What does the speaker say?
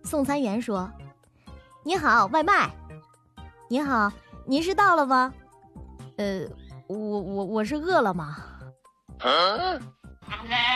送餐员说：“你好，外卖。”“你好，您是到了吗？”“我是饿了吗？”